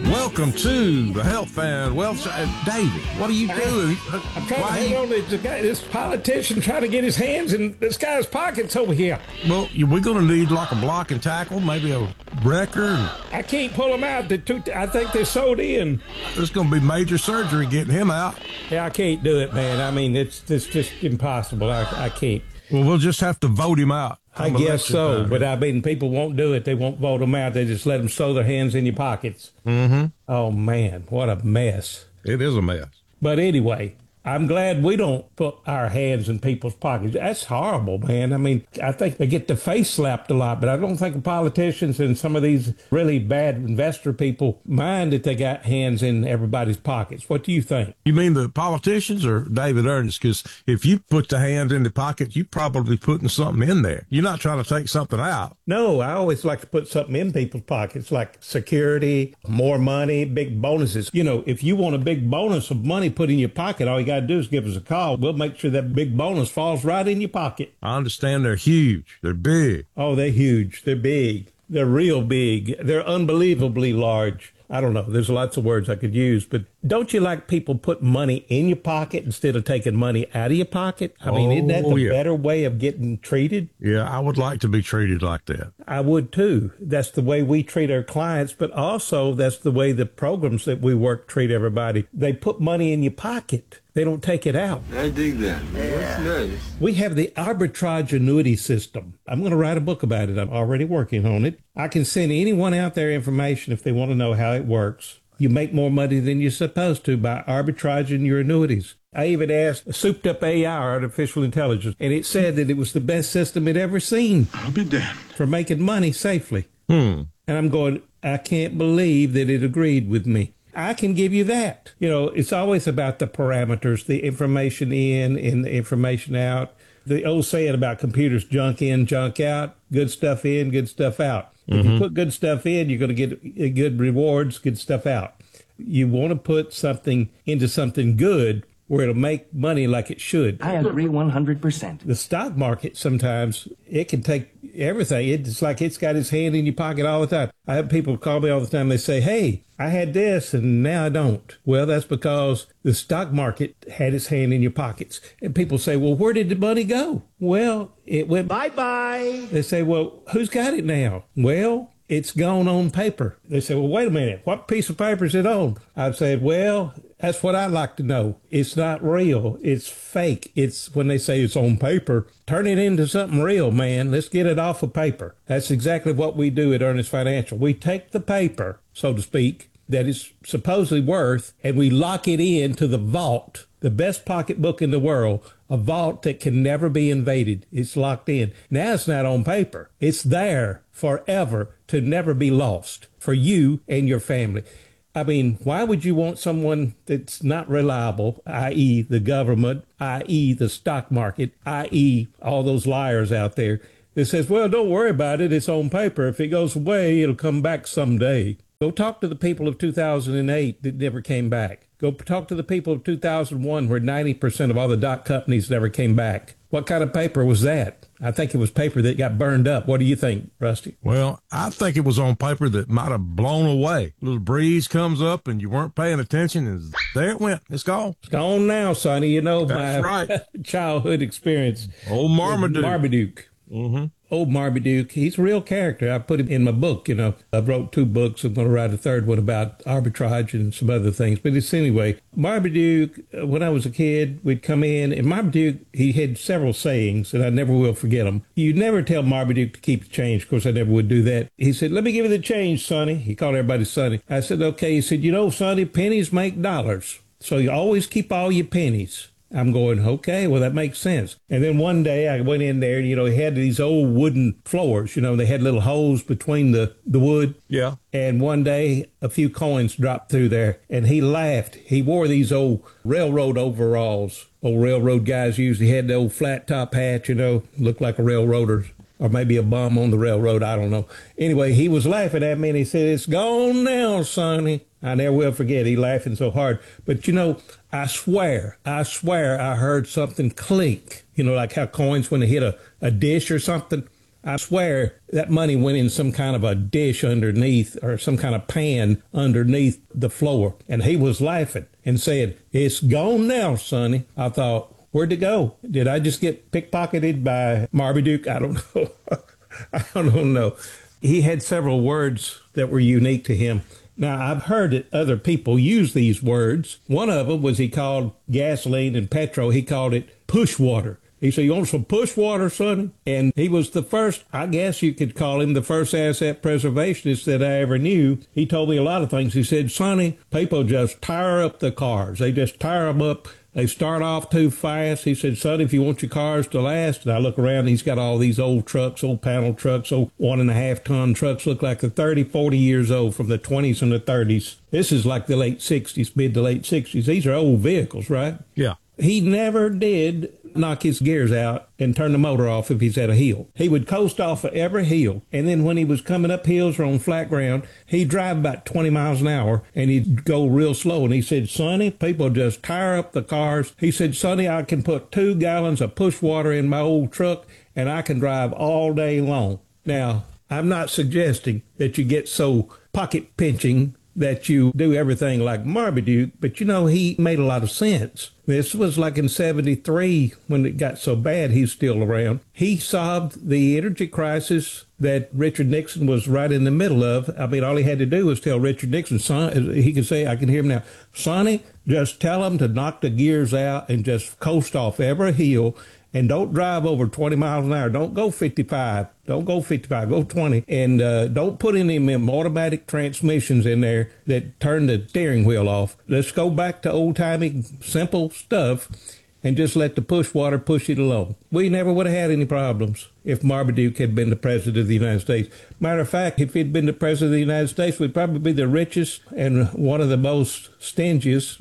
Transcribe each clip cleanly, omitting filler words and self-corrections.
Welcome to the Health and Wealth Show. David, what are you doing? I'm trying to hang on to this politician trying to get his hands in this guy's pockets over here. Well, we're going to need like a block and tackle, maybe a wrecker. I can't pull them out. I think they're sewed in. There's going to be major surgery getting him out. Yeah, I can't do it, man. I mean, it's just impossible. I can't. Well, we'll just have to vote him out. I guess so, but I mean, people won't do it. They won't vote them out. They just let them sew their hands in your pockets. Mm-hmm. Oh, man, what a mess. It is a mess. But anyway, I'm glad we don't put our hands in people's pockets. That's horrible, man. I mean, I think they get the face slapped a lot, but I don't think the politicians and some of these really bad investor people mind that they got hands in everybody's pockets. What do you think? You mean the politicians or David Ernest? Because if you put the hands in the pocket, you're probably putting something in there. You're not trying to take something out. No, I always like to put something in people's pockets, like security, more money, big bonuses. You know, if you want a big bonus of money put in your pocket, all you got to do is give us a call. We'll make sure that big bonus falls right in your pocket. I understand they're huge. They're big. Oh, they're huge. They're big. They're real big. They're unbelievably large. I don't know. There's lots of words I could use, but don't you like people put money in your pocket instead of taking money out of your pocket? I mean, isn't that the better way of getting treated? Yeah, I would like to be treated like that. I would too. That's the way we treat our clients, but also that's the way the programs that we work treat everybody. They put money in your pocket. They don't take it out. I dig that. That's nice. We have the arbitrage annuity system. I'm going to write a book about it. I'm already working on it. I can send anyone out there information if they want to know how it works. You make more money than you're supposed to by arbitraging your annuities. I even asked Souped Up AI, artificial intelligence, and it said that it was the best system it ever seen. I'll be damned. For making money safely. And I'm going, I can't believe that it agreed with me. I can give you that. You know, it's always about the parameters, the information in and the information out. The old saying about computers, junk in, junk out, good stuff in, good stuff out. If you put good stuff in, you're going to get good rewards, good stuff out. You want to put something into something good where it'll make money like it should. I agree 100%. The stock market, sometimes, it can take everything. It's like it's got its hand in your pocket all the time. I have people call me all the time. They say, hey, I had this and now I don't. Well, that's because the stock market had its hand in your pockets. And people say, well, where did the money go? Well, it went bye-bye. They say, well, who's got it now? Well, it's gone on paper. They say, well, wait a minute. What piece of paper is it on? I've said, well, that's what I'd like to know. It's not real. It's fake. It's when they say it's on paper, turn it into something real, man. Let's get it off of paper. That's exactly what we do at Ernest Financial. We take the paper, so to speak, that it's supposedly worth, and we lock it into the vault, the best pocketbook in the world, a vault that can never be invaded. It's locked in. Now it's not on paper. It's there forever to never be lost for you and your family. I mean, why would you want someone that's not reliable, i.e. the government, i.e. the stock market, i.e. all those liars out there that says, well, don't worry about it. It's on paper. If it goes away, it'll come back someday. Go talk to the people of 2008 that never came back. Go talk to the people of 2001 where 90% of all the dot companies never came back. What kind of paper was that? I think it was paper that got burned up. What do you think, Rusty? Well, I think it was on paper that might have blown away. A little breeze comes up and you weren't paying attention and there it went. It's gone. It's gone now, Sonny. You know, that's my right. childhood experience. Old Marmaduke. Marmaduke. Mm-hmm. Old Marmaduke, he's a real character. I put him in my book, you know. I wrote 2 books. I'm going to write a 3rd one about arbitrage and some other things. But it's anyway, Marmaduke, when I was a kid, we'd come in, and Marmaduke, he had several sayings, and I never will forget them. You never tell Marmaduke to keep the change. Of course, I never would do that. He said, let me give you the change, Sonny. He called everybody Sonny. I said, okay. He said, you know, Sonny, pennies make dollars. So you always keep all your pennies. I'm going, okay, well, that makes sense. And then one day I went in there, you know, he had these old wooden floors, you know, they had little holes between the wood. Yeah. And one day a few coins dropped through there and he laughed. He wore these old railroad overalls. Old railroad guys usually had the old flat top hat, you know, looked like a railroader. Or maybe a bum on the railroad, I don't know. Anyway, he was laughing at me and he said, it's gone now, Sonny. I never will forget, he laughing so hard. But, you know, I swear I heard something clink. You know, like how coins when they hit a dish or something. I swear that money went in some kind of a dish underneath or some kind of pan underneath the floor. And he was laughing and said, "It's gone now, Sonny." I thought, where'd it go? Did I just get pickpocketed by Marmaduke? I don't know. I don't know. He had several words that were unique to him. Now, I've heard that other people use these words. One of them was he called gasoline and petrol, he called it push water. He said, "You want some push water, Sonny?" And he was the first, I guess you could call him the first asset preservationist that I ever knew. He told me a lot of things. He said, "Sonny, people just tire up the cars. They just tire them up. They start off too fast." He said, "Son, if you want your cars to last," and I look around, he's got all these old trucks, old panel trucks, old 1.5-ton trucks, look like they're 30, 40 years old from the 20s and the 30s. This is like the late 60s, mid to late 60s. These are old vehicles, right? Yeah. He never did knock his gears out and turn the motor off if he's at a hill. He would coast off of every hill, and then when he was coming up hills or on flat ground, he'd drive about 20 miles an hour, and he'd go real slow. And he said, "Sonny, people just tire up the cars." He said, "Sonny, I can put 2 gallons of push water in my old truck, and I can drive all day long." Now, I'm not suggesting that you get so pocket pinching that you do everything like Marmaduke, but he made a lot of sense. This was like in 73 when it got so bad he's still around. He solved the energy crisis that Richard Nixon was right in the middle of. I mean, all he had to do was tell Richard Nixon, son, he could say, I can hear him now, "Sonny, just tell him to knock the gears out and just coast off every hill. And don't drive over 20 miles an hour. Don't go 55. Don't go 55. Go 20. And don't put any of them automatic transmissions in there that turn the steering wheel off. Let's go back to old-timey, simple stuff and just let the push water push it along." We never would have had any problems if Marmaduke had been the president of the United States. Matter of fact, if he'd been the president of the United States, we'd probably be the richest and one of the most stingiest.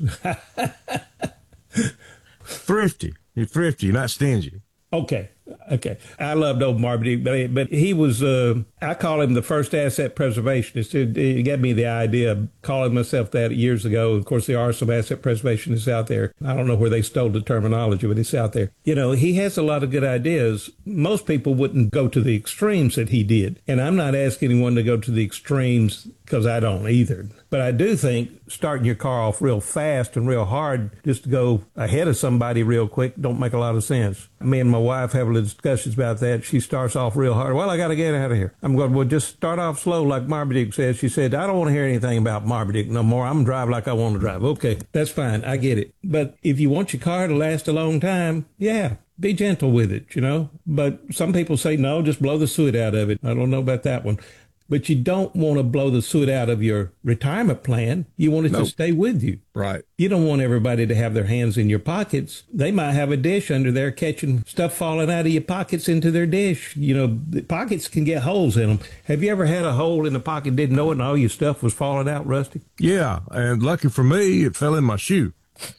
Thrifty. You're thrifty, not stingy. Okay. I loved old Marmaduke, but he was, I call him the first asset preservationist. It gave me the idea of calling myself that years ago. Of course, there are some asset preservationists out there. I don't know where they stole the terminology, but it's out there. He has a lot of good ideas. Most people wouldn't go to the extremes that he did. And I'm not asking anyone to go to the extremes because I don't either. But I do think starting your car off real fast and real hard just to go ahead of somebody real quick don't make a lot of sense. Me and my wife have discussions about that. She starts off real hard. "Well, I got to get out of here." I'm going, "Well, just start off slow like Marmaduke says." She said, "I don't want to hear anything about Marmaduke no more. I'm going to drive like I want to drive." Okay, that's fine. I get it. But if you want your car to last a long time, yeah, be gentle with it, But some people say, no, just blow the soot out of it. I don't know about that one. But you don't want to blow the soot out of your retirement plan. You want it to stay with you. Right. You don't want everybody to have their hands in your pockets. They might have a dish under there catching stuff falling out of your pockets into their dish. The pockets can get holes in them. Have you ever had a hole in the pocket, didn't know it, and all your stuff was falling out, Rusty? Yeah, and lucky for me, it fell in my shoe.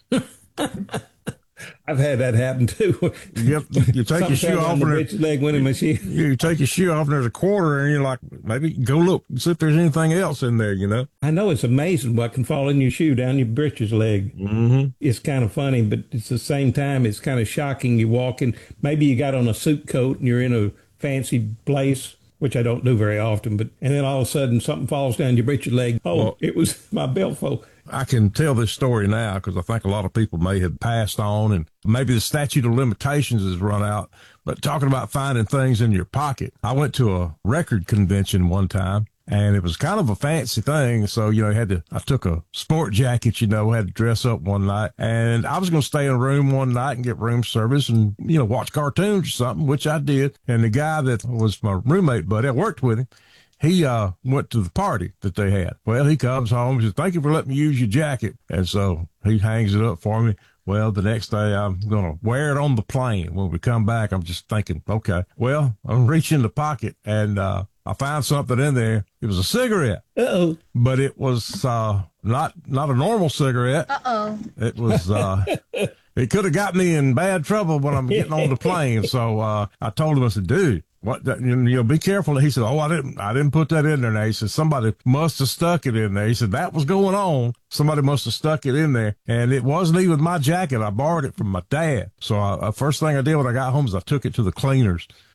I've had that happen too. You take your shoe off and leg went in my shoe. You take your shoe off and there's a quarter and you're like, maybe go look, see if there's anything else in there, I know it's amazing what can fall in your shoe down your britches leg. Mm-hmm. It's kind of funny, but at the same time, it's kind of shocking. You're walking, maybe you got on a suit coat and you're in a fancy place, which I don't do very often, and then all of a sudden something falls down your britches leg. It was my billfold. I can tell this story now because I think a lot of people may have passed on and maybe the statute of limitations has run out. But talking about finding things in your pocket, I went to a record convention one time and it was kind of a fancy thing. So, I took a sport jacket, had to dress up one night and I was going to stay in a room one night and get room service and, watch cartoons or something, which I did. And the guy that was my roommate buddy, I worked with him. He went to the party that they had. Well, he comes home. He says, "Thank you for letting me use your jacket." And so he hangs it up for me. Well, the next day I'm going to wear it on the plane. When we come back, I'm just thinking, okay, well, I'm reaching in the pocket and I found something in there. It was a cigarette. Uh-oh. But it was not a normal cigarette. Uh-oh. It was it could have got me in bad trouble when I'm getting on the plane. So I told him, I said, "Dude, what? Be careful." He said, "Oh, I didn't put that in there." Now he said, "Somebody must have stuck it in there." He said, "That was going on. Somebody must have stuck it in there, and it wasn't even my jacket. I borrowed it from my dad." So first thing I did when I got home is I took it to the cleaners,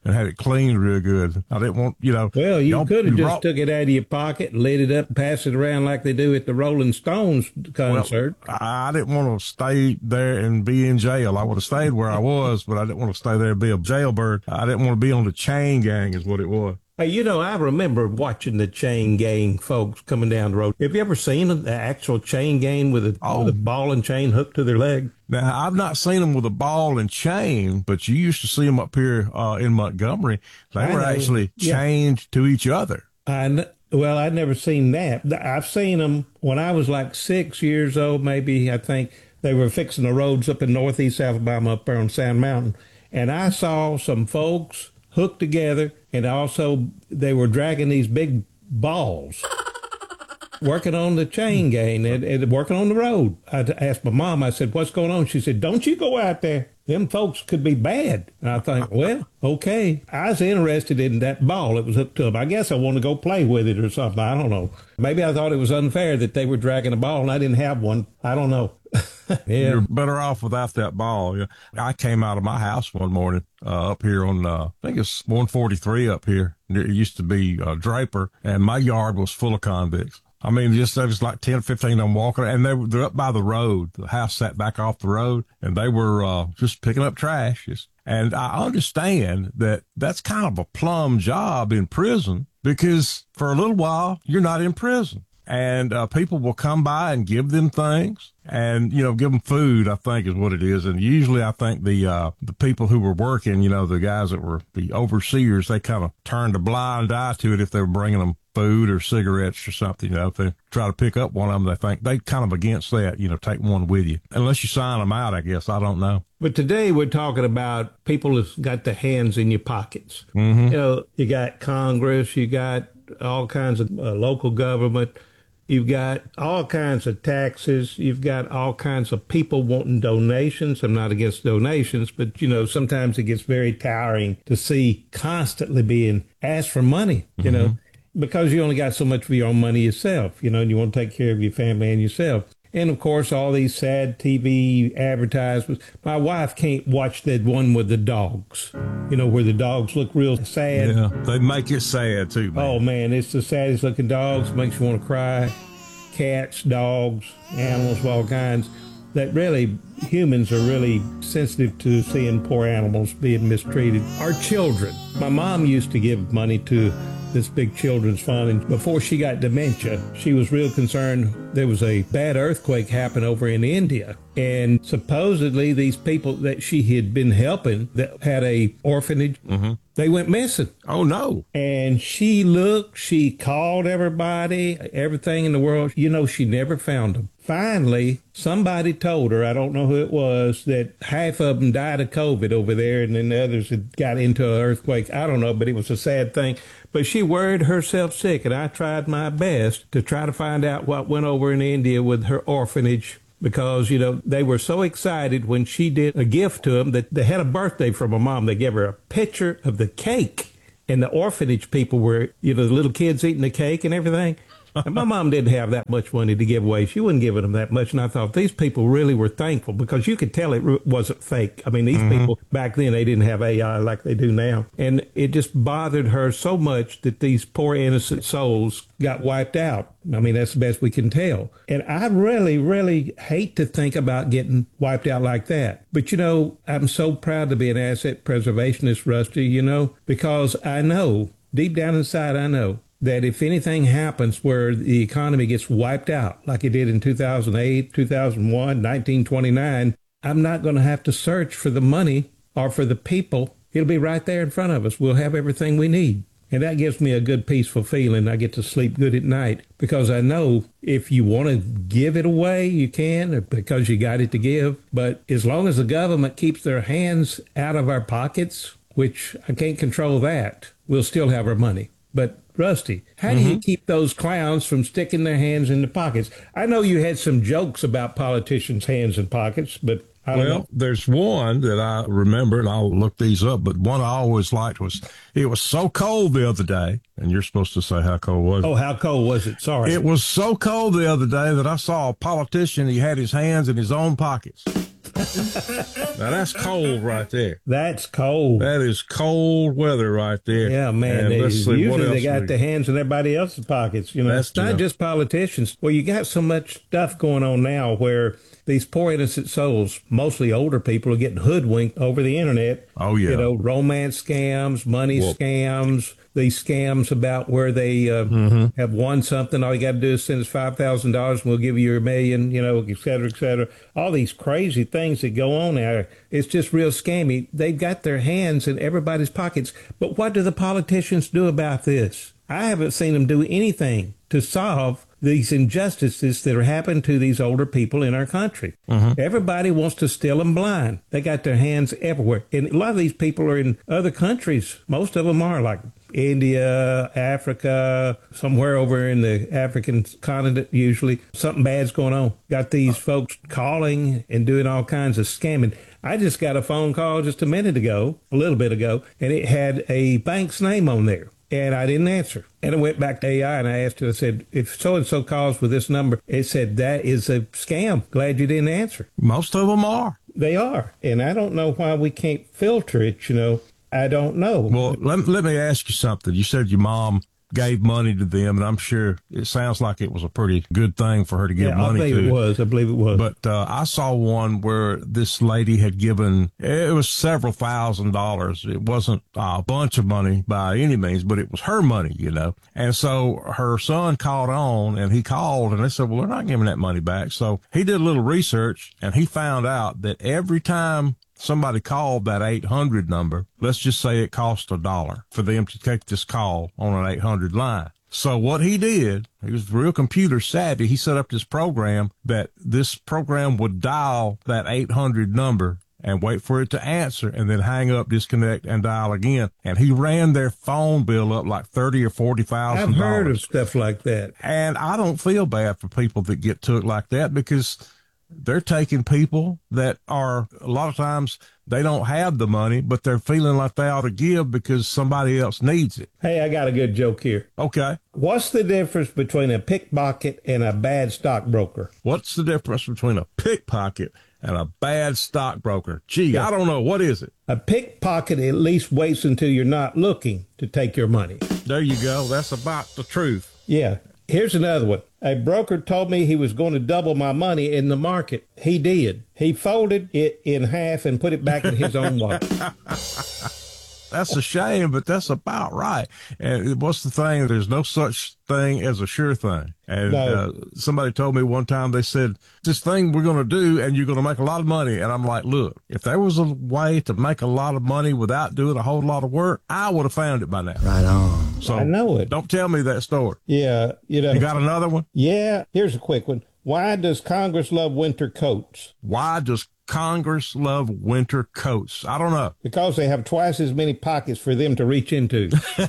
and had it cleaned real good. I didn't want, Well, you y'all could have be just took it out of your pocket, lit it up, and passed it around like they do at the Rolling Stones concert. Well, I didn't want to stay there and be in jail. I would have stayed where I was, but I didn't want to stay there and be a jailbird. I didn't want to be on the chain gang is what it was. Hey, I remember watching the chain gang folks coming down the road. Have you ever seen an actual chain gang with a ball and chain hooked to their leg? Now, I've not seen them with a ball and chain, but you used to see them up here in Montgomery. They were actually chained to each other. Well, I'd never seen that. I've seen them when I was like 6 years old, maybe. I think they were fixing the roads up in northeast Alabama up there on Sand Mountain. And I saw some folks hooked together, and also they were dragging these big balls, working on the chain gang and working on the road. I asked my mom, I said, what's going on? She said, don't you go out there. Them folks could be bad. And I think, well, okay. I was interested in that ball. It was hooked to them. I guess I want to go play with it or something. I don't know. Maybe I thought it was unfair that they were dragging a ball and I didn't have one. I don't know. Yeah. You're better off without that ball. I came out of my house one morning up here on, I think it's 143 up here. It used to be Draper, and my yard was full of convicts. I mean, there was like 10, 15 of them walking, and they're up by the road. The house sat back off the road, and they were just picking up trash. And I understand that that's kind of a plum job in prison, because for a little while, you're not in prison. And people will come by and give them things and, give them food, I think is what it is. And usually I think the people who were working, the guys that were the overseers, they kind of turned a blind eye to it if they were bringing them food or cigarettes or something. If they try to pick up one of them, they think they kind of against that, take one with you. Unless you sign them out, I guess. I don't know. But today we're talking about people who've got their hands in your pockets. Mm-hmm. You got Congress, you got all kinds of local government. You've got all kinds of taxes. You've got all kinds of people wanting donations. I'm not against donations, but, sometimes it gets very tiring to see constantly being asked for money, because you only got so much of your own money yourself, and you want to take care of your family and yourself. And, of course, all these sad TV advertisements. My wife can't watch that one with the dogs, where the dogs look real sad. Yeah, they make it sad, too, man. Oh, man, it's the saddest looking dogs. Makes you want to cry. Cats, dogs, animals of all kinds. That really, humans are really sensitive to seeing poor animals being mistreated. Our children. My mom used to give money to this big children's fund, and before she got dementia, she was real concerned. There was a bad earthquake happen over in India, and supposedly these people that she had been helping that had a orphanage, they went missing. Oh, no. And she called everybody, everything in the world. She never found them. Finally, somebody told her, I don't know who it was, that half of them died of COVID over there, and then the others had got into an earthquake. I don't know, but it was a sad thing. But she worried herself sick, and I tried my best to try to find out what went over in India with her orphanage, because, they were so excited when she did a gift to them that they had a birthday from her mom. They gave her a picture of the cake, and the orphanage people were, the little kids eating the cake and everything. And my mom didn't have that much money to give away. She wasn't giving them that much. And I thought these people really were thankful, because you could tell it wasn't fake. I mean, these people back then, they didn't have AI like they do now. And it just bothered her so much that these poor innocent souls got wiped out. I mean, that's the best we can tell. And I really, really hate to think about getting wiped out like that. But, I'm so proud to be an asset preservationist, Rusty, because I know, deep down inside, I know that if anything happens where the economy gets wiped out, like it did in 2008, 2001, 1929, I'm not going to have to search for the money or for the people. It'll be right there in front of us. We'll have everything we need. And that gives me a good, peaceful feeling. I get to sleep good at night, because I know if you want to give it away, you can, because you got it to give. But as long as the government keeps their hands out of our pockets, which I can't control that, we'll still have our money. But Rusty, how do you keep those clowns from sticking their hands in the pockets? I know you had some jokes about politicians' hands in pockets, but I don't know. There's one that I remember, and I'll look these up, but one I always liked was, it was so cold the other day, and you're supposed to say how cold was it. Oh, how cold was it? Sorry. It was so cold the other day that I saw a politician, he had his hands in his own pockets. Now that's cold right there. That's cold. That is cold weather right there. Yeah, man. And let's see, what Usually they else got their hands in everybody else's pockets. You know, That's it's not true. just politicians. Well, you got so much stuff going on now where these poor innocent souls, mostly older people, are getting hoodwinked over the internet. Oh, yeah. You know, romance scams, money scams, these scams about where they have won something. All you got to do is send us $5,000 and we'll give you $1 million, you know, et cetera, et cetera. All these crazy things that go on there. It's just real scammy. They've got their hands in everybody's pockets. But what do the politicians do about this? I haven't seen them do anything to solve these injustices that are happening to these older people in our country. Everybody wants to steal them blind. They got their hands everywhere. And a lot of these people are in other countries. Most of them are like India, Africa, somewhere over in the African continent, usually. Something bad's going on. Got these folks calling and doing all kinds of scamming. I just got a phone call just a little bit ago, and it had a bank's name on there. And I didn't answer. And I went back to AI and I asked her, I said, if so-and-so calls with this number, it said, that is a scam. Glad you didn't answer. Most of them are. They are. And I don't know why we can't filter it, you know. I don't know. Well, let me ask you something. You said your mom gave money to them, and I'm sure it sounds like it was a pretty good thing for her to give money to. I believe it was. But I saw one where this lady had given, it was several $1,000s. It wasn't a bunch of money by any means, but it was her money, you know. And so her son caught on, and he called, and they said, well, they're not giving that money back. So he did a little research, and he found out that every time somebody called that 800 number, let's just say it cost $1 for them to take this call on an 800 line. So what he did, he was real computer savvy. He set up this program that this program would dial that 800 number and wait for it to answer and then hang up, disconnect, and dial again. And he ran their phone bill up like $30,000 or $40,000. I've heard of stuff like that. And I don't feel bad for people that get took like that, because they're taking people that are, a lot of times, they don't have the money, but they're feeling like they ought to give because somebody else needs it. Hey, I got a good joke here. Okay. What's the difference between a pickpocket and a bad stockbroker? What's the difference between a pickpocket and a bad stockbroker? Gee, I don't know. What is it? A pickpocket at least waits until you're not looking to take your money. There you go. That's about the truth. Yeah. Here's another one. A broker told me he was going to double my money in the market. He did. He folded it in half and put it back in his own wallet. That's a shame, but that's about right. And what's the thing? There's no such thing as a sure thing. And somebody told me one time, they said, this thing we're going to do, and you're going to make a lot of money. And I'm like, look, if there was a way to make a lot of money without doing a whole lot of work, I would have found it by now. Right on. So I know it. Don't tell me that story. Yeah. You got another one? Yeah. Here's a quick one. Why does Congress love winter coats? Why does Congress love winter coats? I don't know. Because they have twice as many pockets for them to reach into.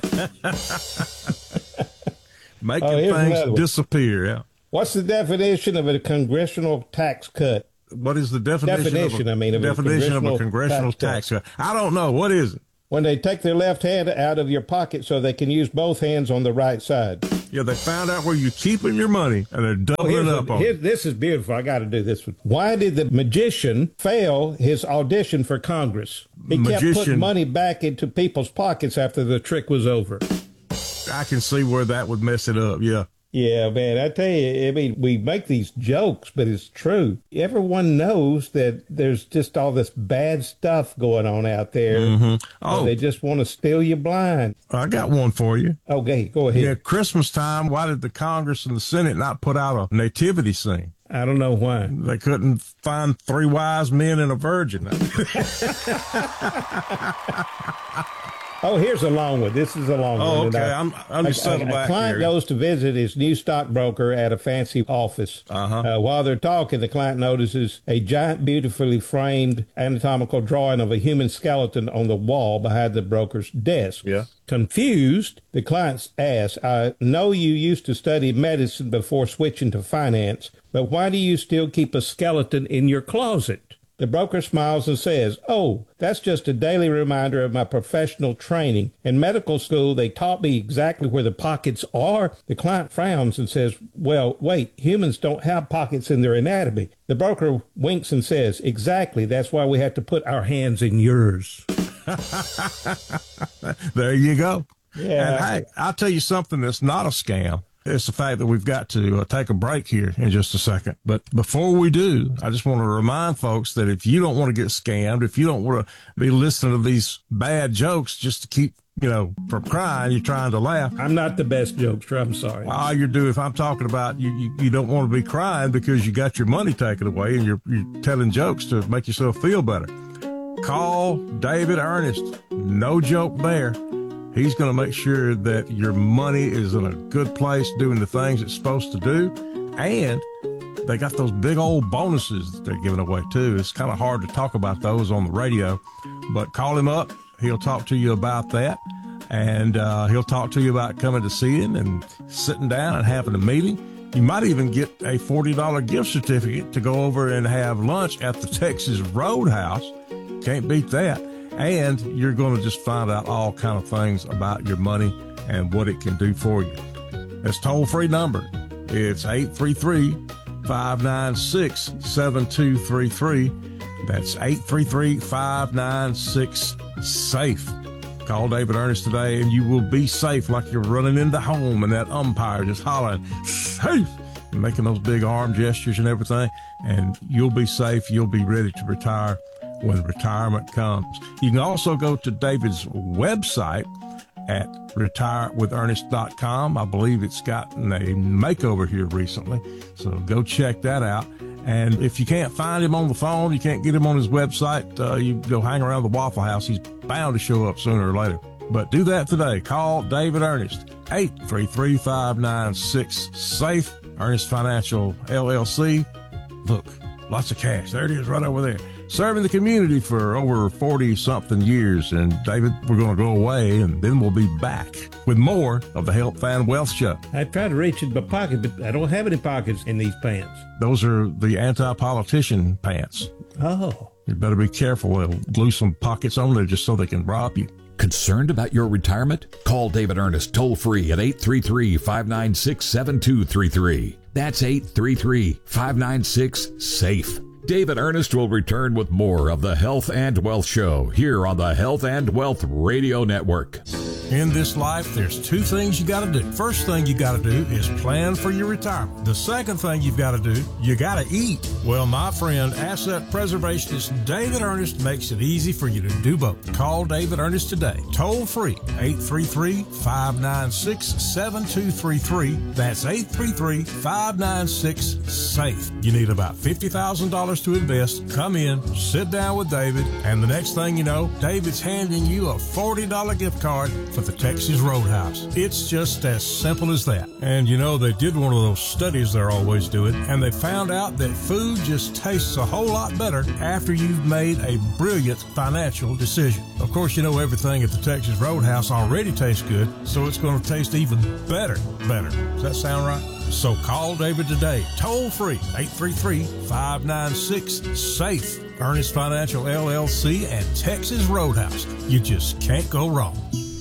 Making things disappear, yeah. What's the definition of a congressional tax cut? What is the definition of a congressional tax cut? I don't know. What is it? When they take their left hand out of your pocket so they can use both hands on the right side. Yeah, they found out where you're keeping your money, and they're doubling up on it. This is beautiful. I got to do this one. Why did the magician fail his audition for Congress? He kept putting money back into people's pockets after the trick was over. I can see where that would mess it up, yeah. Yeah, man, I tell you, I mean, we make these jokes, but it's true. Everyone knows that there's just all this bad stuff going on out there. Mm-hmm. Oh, they just want to steal you blind. I got one for you. Okay, go ahead. Yeah, Christmas time, why did the Congress and the Senate not put out a nativity scene? I don't know why. They couldn't find 3 wise men and a virgin. Oh, here's a long one. This is a long one. Oh, okay. I'm just settling back. A client goes to visit his new stockbroker at a fancy office. While they're talking, the client notices a giant, beautifully framed anatomical drawing of a human skeleton on the wall behind the broker's desk. Yeah. Confused, the client asks, I know you used to study medicine before switching to finance, but why do you still keep a skeleton in your closet? The broker smiles and says, "Oh, that's just a daily reminder of my professional training. In medical school, they taught me exactly where the pockets are." The client frowns and says, "Well, wait, humans don't have pockets in their anatomy." The broker winks and says, "Exactly. That's why we have to put our hands in yours." There you go. Yeah. And hey, I'll tell you something that's not a scam. It's the fact that we've got to take a break here in just a second. But before we do, I just want to remind folks that if you don't want to get scammed, if you don't want to be listening to these bad jokes just to keep, from crying, you're trying to laugh. I'm not the best jokester. I'm sorry. All you're doing, if I'm talking about you don't want to be crying because you got your money taken away and you're telling jokes to make yourself feel better. Call David Ernest. No joke there. He's going to make sure that your money is in a good place doing the things it's supposed to do. And they got those big old bonuses that they're giving away too. It's kind of hard to talk about those on the radio, but call him up. He'll talk to you about that. And he'll talk to you about coming to see him and sitting down and having a meeting. You might even get a $40 gift certificate to go over and have lunch at the Texas Roadhouse. Can't beat that. And you're going to just find out all kind of things about your money and what it can do for you. That's toll-free number. It's 833-596-7233. That's 833-596-SAFE. Call David Ernest today and you will be safe like you're running into home and that umpire just hollering, "Safe!" and making those big arm gestures and everything. And you'll be safe. You'll be ready to retire when retirement comes. You can also go to David's website at retirewithernest.com. I believe it's gotten a makeover here recently, so go check that out. And if you can't find him on the phone, you can't get him on his website, you go hang around the Waffle House. He's bound to show up sooner or later. But do that today. Call David Ernest, 833-596-SAFE, Ernest Financial LLC. Look, lots of cash. There it is right over there. Serving the community for over 40-something years. And, David, we're going to go away, and then we'll be back with more of the Health and Wealth Show. I tried to reach in my pocket, but I don't have any pockets in these pants. Those are the anti-politician pants. Oh. You better be careful. They'll glue some pockets on there just so they can rob you. Concerned about your retirement? Call David Ernest toll-free at 833-596-7233. That's 833-596-SAFE. David Ernest will return with more of the Health and Wealth Show here on the Health and Wealth Radio Network. In this life, there's two things you got to do. First thing you got to do is plan for your retirement. The second thing you've got to do, you got to eat. Well, my friend, asset preservationist David Ernest makes it easy for you to do both. Call David Ernest today. Toll free, 833-596-7233. That's 833-596-SAFE. You need about $50,000 to invest. Come in, sit down with David, and the next thing you know, David's handing you a $40 gift card for the Texas Roadhouse. It's just as simple as that. And they did one of those studies they're always doing, and they found out that food just tastes a whole lot better after you've made a brilliant financial decision. Of course, everything at the Texas Roadhouse already tastes good, so it's going to taste even better. Does that sound right? So call David today, toll free, 833-596-SAFE. Ernest Financial LLC and Texas Roadhouse. You just can't go wrong.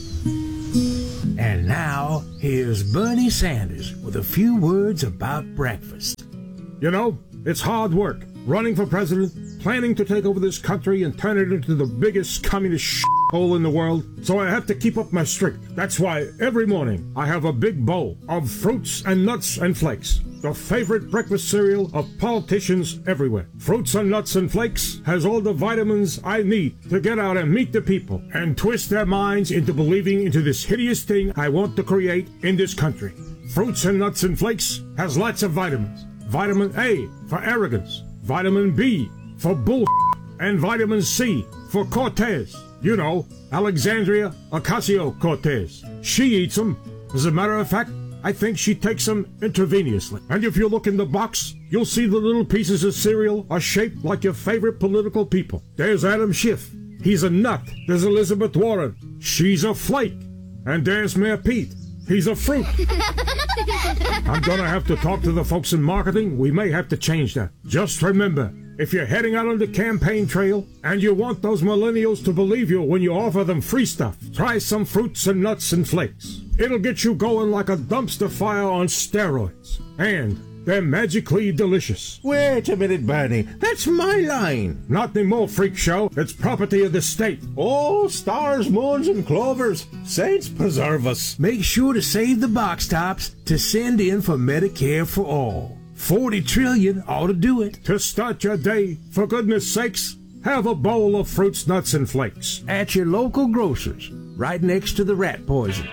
And now, here's Bernie Sanders with a few words about breakfast. It's hard work. Running for president, planning to take over this country and turn it into the biggest communist hole in the world. So I have to keep up my streak. That's why every morning I have a big bowl of fruits and nuts and flakes, the favorite breakfast cereal of politicians everywhere. Fruits and Nuts and Flakes has all the vitamins I need to get out and meet the people and twist their minds into believing into this hideous thing I want to create in this country. Fruits and Nuts and Flakes has lots of vitamins. Vitamin A for arrogance, vitamin B for bull, and vitamin C for Cortez. Alexandria Ocasio-Cortez. She eats them. As a matter of fact, I think she takes them intravenously. And if you look in the box, you'll see the little pieces of cereal are shaped like your favorite political people. There's Adam Schiff. He's a nut. There's Elizabeth Warren. She's a flake. And there's Mayor Pete. He's a fruit. I'm gonna have to talk to the folks in marketing. We may have to change that. Just remember, If you're heading out on the campaign trail and you want those millennials to believe you when you offer them free stuff, try some fruits and nuts and flakes. It'll get you going like a dumpster fire on steroids. And they're magically delicious. Wait a minute, Bernie. That's my line. Not anymore, freak show. It's property of the state. Oh, stars, moons, and clovers. Saints preserve us. Make sure to save the box tops to send in for Medicare for all. 40 trillion ought to do it. To start your day, for goodness sakes, have a bowl of fruits, nuts, and flakes. At your local grocer's, right next to the rat poison.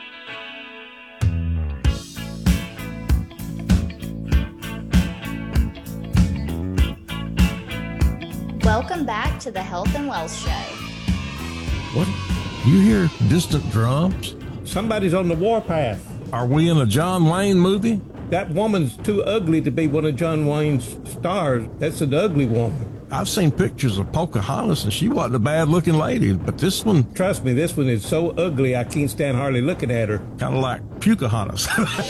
Welcome back to the Health and Wealth Show. What? You hear distant drums? Somebody's on the warpath. Are we in a John Wayne movie? That woman's too ugly to be one of John Wayne's stars. That's an ugly woman. I've seen pictures of Pocahontas, and she wasn't a bad-looking lady, but this one... Trust me, this one is so ugly I can't stand hardly looking at her. Kind of like Pocahontas.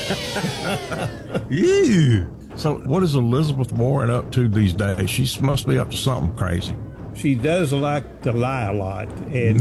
Ew. So what is Elizabeth Warren up to these days? She must be up to something crazy. She does like to lie a lot. And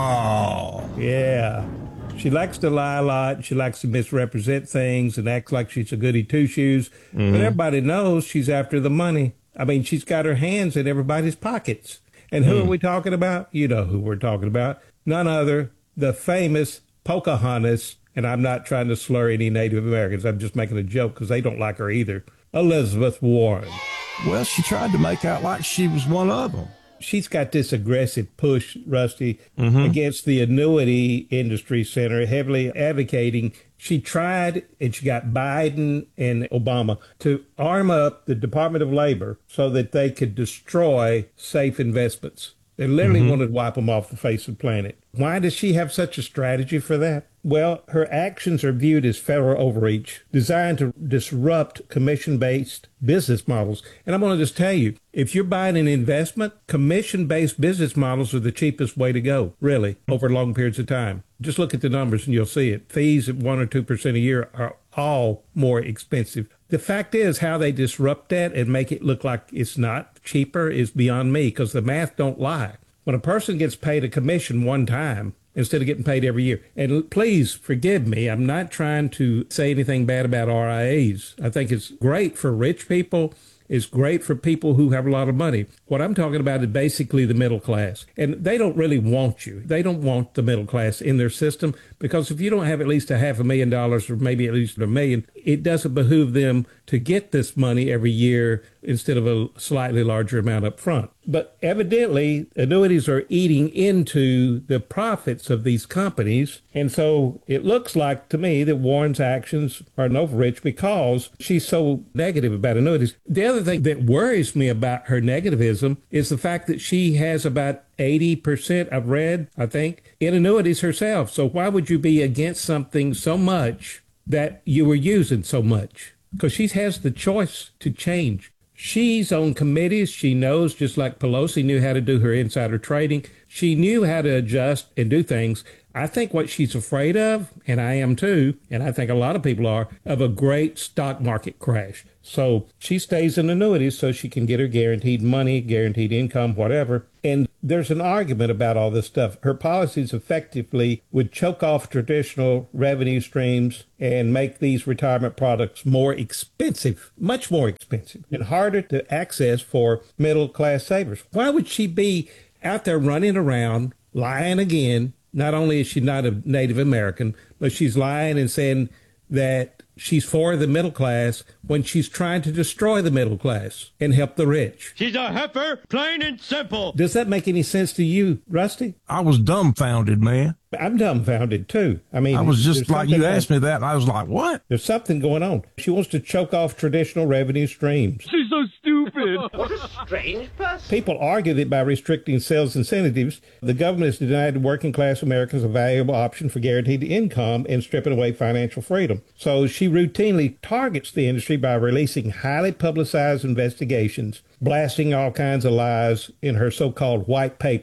no. Yeah. She likes to lie a lot. She likes to misrepresent things and acts like she's a goody two-shoes. Mm-hmm. But everybody knows she's after the money. I mean, she's got her hands in everybody's pockets. And who are we talking about? You know who we're talking about. None other, the famous Pocahontas. And I'm not trying to slur any Native Americans. I'm just making a joke because they don't like her either. Elizabeth Warren. Well, she tried to make out like she was one of them. She's got this aggressive push, Rusty, against the annuity industry center, heavily advocating. She tried, and she got Biden and Obama to arm up the Department of Labor so that they could destroy safe investments. They literally wanted to wipe them off the face of the planet. Why does she have such a strategy for that? Well, her actions are viewed as federal overreach, designed to disrupt commission-based business models. And I'm going to just tell you, if you're buying an investment, commission-based business models are the cheapest way to go, really, over long periods of time. Just look at the numbers and you'll see it. Fees at 1 or 2% a year are all more expensive. The fact is, how they disrupt that and make it look like it's not cheaper is beyond me, because the math don't lie. When a person gets paid a commission one time, instead of getting paid every year. And please forgive me, I'm not trying to say anything bad about RIAs. I think it's great for rich people. It's great for people who have a lot of money. What I'm talking about is basically the middle class. And they don't really want you. They don't want the middle class in their system, because if you don't have at least $500,000 or maybe at least $1 million, it doesn't behoove them to get this money every year instead of a slightly larger amount up front. But evidently, annuities are eating into the profits of these companies. And so it looks like to me that Warren's actions are an overreach because she's so negative about annuities. The other thing that worries me about her negativism is the fact that she has about 80%, I've read, I think, in annuities herself. So why would you be against something so much that you were using so much? Because she has the choice to change. She's on committees. She knows, just like Pelosi knew how to do her insider trading. She knew how to adjust and do things. I think what she's afraid of, and I am too, and I think a lot of people are, of a great stock market crash. So she stays in annuities so she can get her guaranteed money, guaranteed income, whatever. And there's an argument about all this stuff. Her policies effectively would choke off traditional revenue streams and make these retirement products more expensive, much more expensive, and harder to access for middle-class savers. Why would she be out there running around, lying again? Not only is she not a Native American, but she's lying and saying that she's for the middle class when she's trying to destroy the middle class and help the rich. She's a heifer, plain and simple. Does that make any sense to you, Rusty? I was dumbfounded, man. I'm dumbfounded, too. I mean, I was just like, you asked me that, and I was like, what? There's something going on. She wants to choke off traditional revenue streams. She's so stupid. What a strange person. People argue that by restricting sales incentives, the government has denied working class Americans a valuable option for guaranteed income and stripping away financial freedom. So she routinely targets the industry by releasing highly publicized investigations, blasting all kinds of lies in her so-called white papers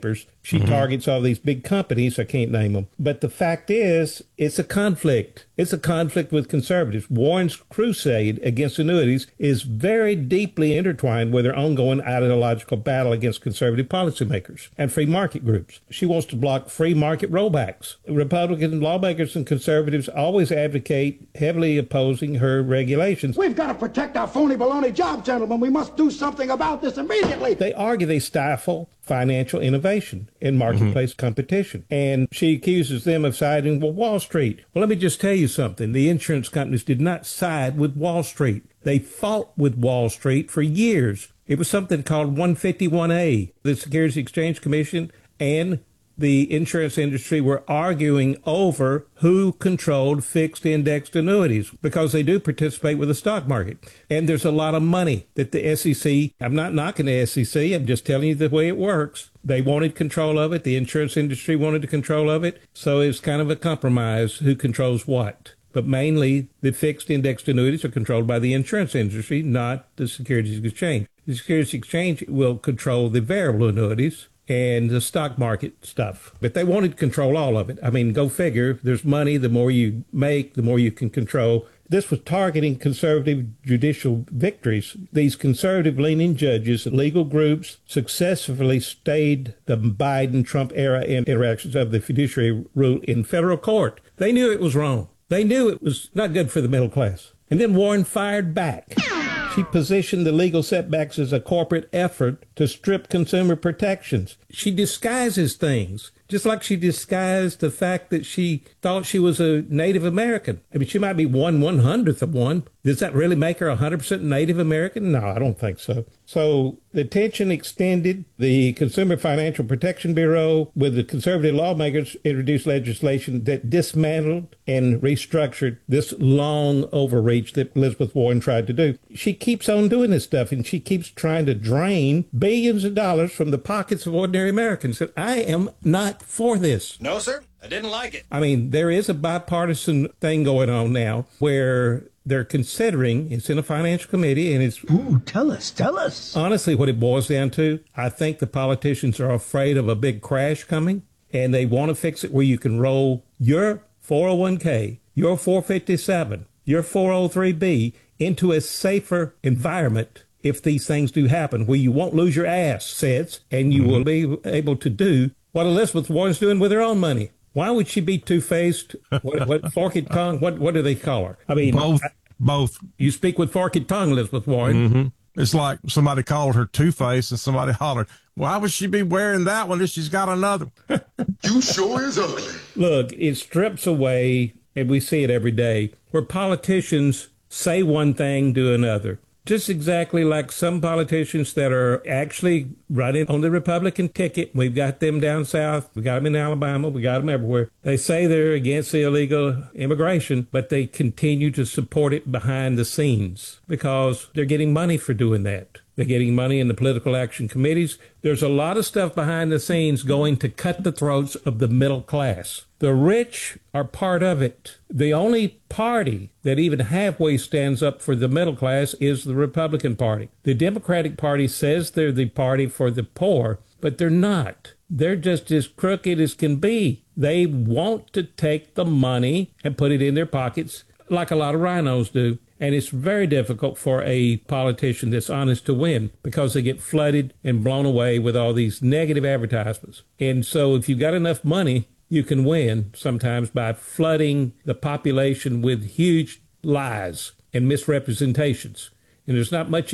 She targets all these big companies. I can't name them. But the fact is, it's a conflict. It's a conflict with conservatives. Warren's crusade against annuities is very deeply intertwined with her ongoing ideological battle against conservative policymakers and free market groups. She wants to block free market rollbacks. Republican lawmakers and conservatives always advocate heavily opposing her regulations. We've got to protect our phony baloney job, gentlemen. We must do something about this immediately. They argue they stifle financial innovation and marketplace competition. And she accuses them of siding with Wall Street. Well, let me just tell you something. The insurance companies did not side with Wall Street. They fought with Wall Street for years. It was something called 151A. The Securities Exchange Commission and the insurance industry were arguing over who controlled fixed indexed annuities because they do participate with the stock market. And there's a lot of money that the SEC, I'm not knocking the SEC, I'm just telling you the way it works. They wanted control of it. The insurance industry wanted control of it. So it's kind of a compromise who controls what. But mainly the fixed indexed annuities are controlled by the insurance industry, not the Securities Exchange. The Securities Exchange will control the variable annuities and the stock market stuff. But they wanted to control all of it. I mean, go figure. There's money. The more you make, the more you can control. This was targeting conservative judicial victories. These conservative-leaning judges and legal groups successfully stayed the Biden-Trump era interactions of the fiduciary rule in federal court. They knew it was wrong. They knew it was not good for the middle class. And then Warren fired back. She positioned the legal setbacks as a corporate effort to strip consumer protections. She disguises things, just like she disguised the fact that she thought she was a Native American. I mean, she might be 1/100th of one. Does that really make her 100% Native American? No, I don't think so. So the tension extended. The Consumer Financial Protection Bureau, with the conservative lawmakers, introduced legislation that dismantled and restructured this long overreach that Elizabeth Warren tried to do. She keeps on doing this stuff, and she keeps trying to drain billions of dollars from the pockets of ordinary Americans. And I am not for this. No, sir. I didn't like it. I mean, there is a bipartisan thing going on now where they're considering, it's in a financial committee, and it's... Ooh, tell us. Honestly, what it boils down to, I think the politicians are afraid of a big crash coming, and they want to fix it where you can roll your 401k, your 457, your 403b into a safer environment if these things do happen, where you won't lose your assets and you will be able to do what Elizabeth Warren's doing with her own money. Why would she be two-faced? What forked tongue? What do they call her? I mean, both. You speak with forked tongue, Elizabeth Warren. It's like somebody called her Two-Face and somebody hollered, why would she be wearing that one if she's got another? You sure is ugly. Look, it strips away, and we see it every day, where politicians say one thing, do another. Just exactly like some politicians that are actually running on the Republican ticket. We've got them down south. We got them in Alabama. We got them everywhere. They say they're against the illegal immigration, but they continue to support it behind the scenes because they're getting money for doing that. They're getting money in the political action committees. There's a lot of stuff behind the scenes going to cut the throats of the middle class. The rich are part of it. The only party that even halfway stands up for the middle class is the Republican Party. The Democratic Party says they're the party for the poor, but they're not. They're just as crooked as can be. They want to take the money and put it in their pockets like a lot of rhinos do. And it's very difficult for a politician that's honest to win because they get flooded and blown away with all these negative advertisements. And so if you've got enough money, you can win sometimes by flooding the population with huge lies and misrepresentations. And there's not much